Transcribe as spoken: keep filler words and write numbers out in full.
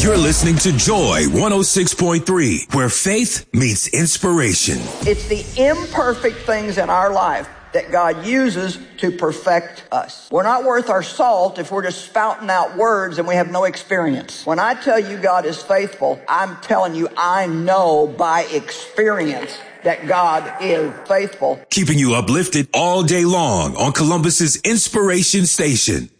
You're listening to Joy one oh six point three, where faith meets inspiration. It's the imperfect things in our life that God uses to perfect us. We're not worth our salt if we're just spouting out words and we have no experience. When I tell you God is faithful, I'm telling you I know by experience that God is faithful. Keeping you uplifted all day long on Columbus's Inspiration Station.